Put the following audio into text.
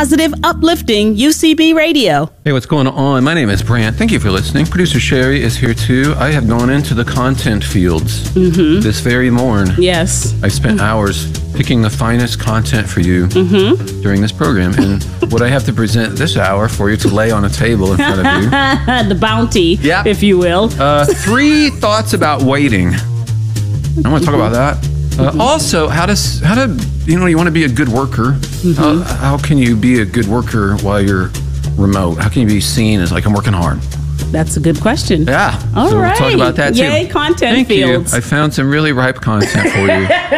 positive, uplifting UCB radio. Hey, what's going on? My name is Brant. Thank you for listening. Producer Sherry is here too. I have gone into the content fields this very morn. Yes. I spent hours picking the finest content for you during this program. And what I have to present this hour for you to lay on a table in front of you. The bounty, Yep. if you will. 3 thoughts about waiting. I want to talk about that. Also, how to you want to be a good worker. How can you be a good worker while you're remote? How can you be seen as like I'm working hard? That's a good question. Yeah. All so right. We'll talk about that too. Yay, content Thank fields. you. I found some really ripe content for you.